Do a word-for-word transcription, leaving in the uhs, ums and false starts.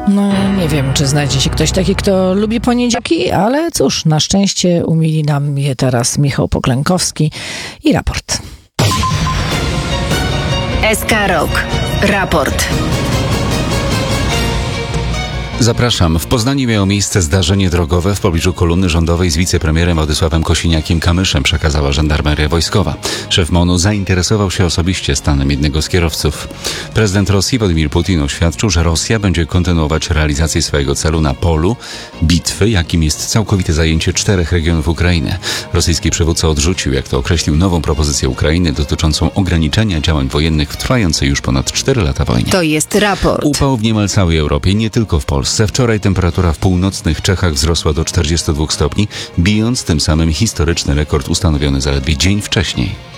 No, nie wiem, czy znajdzie się ktoś taki, kto lubi poniedziałki, ale cóż, na szczęście umili nam je teraz Michał Poklękowski i raport. S K Rok. Raport. Zapraszam. W Poznaniu miało miejsce zdarzenie drogowe w pobliżu kolumny rządowej z wicepremierem Władysławem Kosiniakiem-Kamyszem, przekazała żandarmeria wojskowa. Szef MON-u zainteresował się osobiście stanem jednego z kierowców. Prezydent Rosji Władimir Putin oświadczył, że Rosja będzie kontynuować realizację swojego celu na polu bitwy, jakim jest całkowite zajęcie czterech regionów Ukrainy. Rosyjski przywódca odrzucił, jak to określił, nową propozycję Ukrainy dotyczącą ograniczenia działań wojennych w trwającej już ponad cztery lata wojnie. To jest raport. Upał w niemal całej Europie, nie tylko w Polsce. Wczoraj temperatura w północnych Czechach wzrosła do czterdziestu dwóch stopni, bijąc tym samym historyczny rekord ustanowiony zaledwie dzień wcześniej.